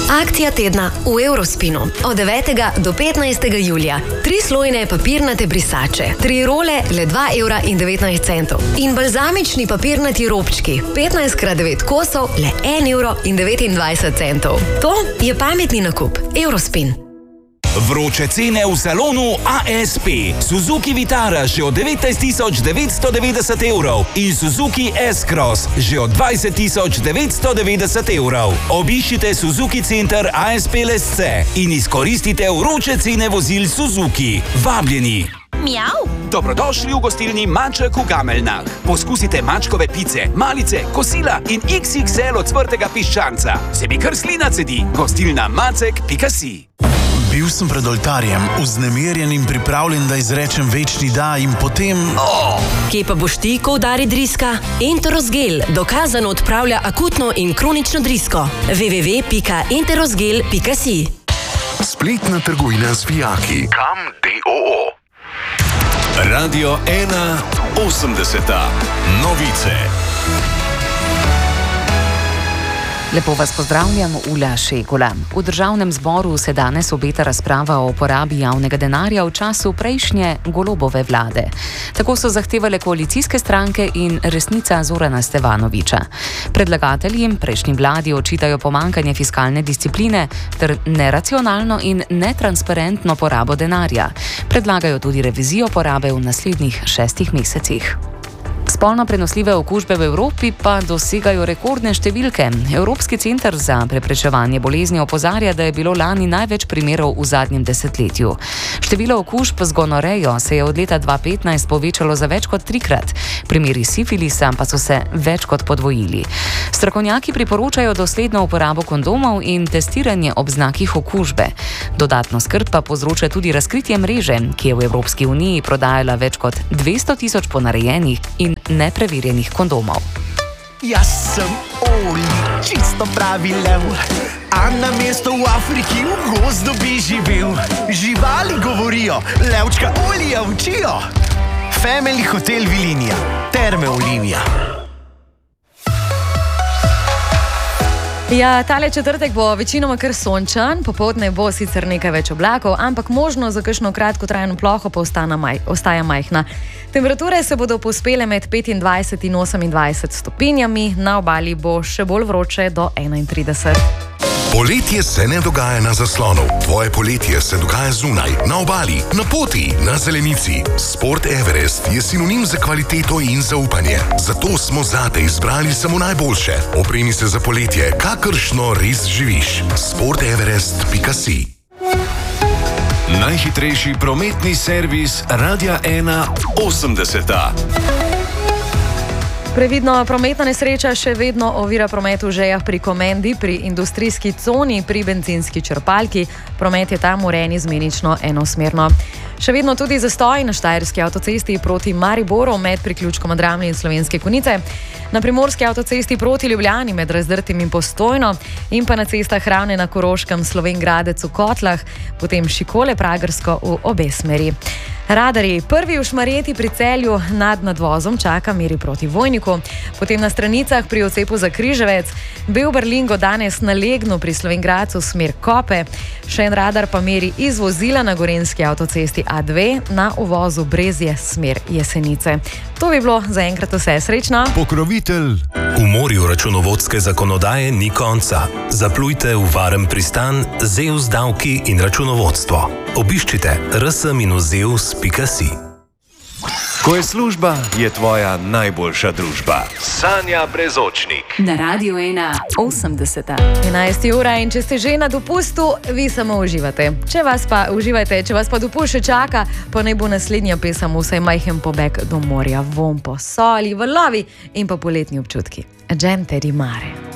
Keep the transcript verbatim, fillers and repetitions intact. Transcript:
Akcija tedna v Eurospinu. Od devetega do petnajstega julija. Tri slojne papirnate brisače. Tri role le dva evra in devetnajst centov. In balzamični papirnati robčki. petnajst krat devet kosov le en evro in devetindvajset centov. To je pametni nakup. Eurospin. Vroče cene v salonu A S P. Suzuki Vitara že od devetnajst tisoč devetsto devetdeset evrov in Suzuki S-Cross že od dvajset tisoč devetsto devetdeset evrov. Obiščite Suzuki Center A S P Lesce in izkoristite vroče cene vozil Suzuki. Vabljeni! Mjav! Dobrodošli v gostilni Maček v Gameljnah. Poskusite mačkove pice, malice, kosila in iks iks el ocvrtega piščanca. Se mi kar slina cedi. Gostilna macek pika si. Bil sem pred oltarjem, vznemirjen in pripravljen, da izrečem večni da in potem... Oh! Kje pa boš ti, ko udari driska? Enterosgel dokazano odpravlja akutno in kronično drisko. w w w pika enterosgel pika si. Spletna trgovina z vijaki. Kam D O O. Radio ena osemdeseta. Novice. Lepo vas pozdravljam, Ula Šegula. V državnem zboru se danes obeta razprava o uporabi javnega denarja v času prejšnje Golobove vlade. Tako so zahtevale koalicijske stranke in Resnica Zorana Stevanoviča. Predlagatelji jim prejšnji vladi očitajo pomanjkanje fiskalne discipline ter neracionalno in netransparentno porabo denarja. Predlagajo tudi revizijo porabe v naslednjih šestih mesecih. Spolno prenosljive okužbe v Evropi pa dosegajo rekordne številke. Evropski center za preprečevanje bolezni opozarja, da je bilo lani največ primerov v zadnjem desetletju. Število okužb z gonorejo se je od leta dva tisoč petnajst povečalo za več kot trikrat. Primeri sifilisa pa so se več kot podvojili. Strokovnjaki priporočajo dosledno uporabo kondomov in testiranje ob znakih okužbe. Dodatno skrb pa povzroča tudi razkritje mreže, ki je v Evropski uniji prodajala več kot dvesto tisoč ponarejenih in nepreverjenih kondomov. Jaz sem Oli, čisto pravi lev, a na mesto v Afriki v gozdu bi živel. Živali govorijo, levčka Olija učijo. Family Hotel Vilinija, Terme Olimija. Ja, tale četrtek bo večinoma kar sončan, popoldne bo sicer nekaj več oblakov, ampak možno za kakšno kratkotrajno ploho pa maj, ostaja majhna. Temperature se bodo povzpele med petindvajset in osemindvajset stopinjami, na obali bo še bolj vroče do enaintrideset. Poletje se ne dogaja na zaslonu. Tvoje poletje se dogaja zunaj, na obali, na poti, na zelenici. Sport Everest je sinonim za kvaliteto in zaupanje. Zato smo zate izbrali samo najboljše. Opremi se za poletje, kakršno res živiš. sport everest pika si. Najhitrejši prometni servis Radia ena osemdeseta. Previdno, prometna nesreča še vedno ovira promet v Žejah pri Komendi, pri industrijski coni, pri bencinski črpalki. Promet je tam urejen izmenično enosmerno. Še vedno tudi zastoj na štajerski avtocesti proti Mariboru med priključkom Dramlje in Slovenske Konjice, na primorski avtocesti proti Ljubljani med Razdrtim in Postojno in pa na cestah Ravne na Koroškem, Slovenj Gradec v Kotlah, potem Šikole Pragersko v obe smeri. Radarji, prvi v Šmarjeti pri Celju nad nadvozom čaka meri proti Vojniku, potem na Stranicah pri odcepu za Križevec, Bel Berlingo danes na Legnu pri Slovenj Gradcu smer Kope, še en radar pa meri iz vozila na gorenjski avtocesti A dve na uvozu Brezje smer Jesenice. To bi bilo zaenkrat vse, srečno. Pokrovitelj. V morju računovodske zakonodaje ni konca. Zaplujte v varen pristan Zeus davki in računovodstvo. Obiščite r s minus zeus pika si. Ko je služba, je tvoja najboljša družba. Sanja Brezočnik. Na Radio ena osemdeseta. enajsta ura in če ste že na dopustu, vi samo uživate. Če vas pa uživate, če vas pa dopust še čaka, pa naj bo naslednja pesem vsaj majhen pobeg do morja, vonj po soli, valovi in pa poletni občutki. Gente di mare.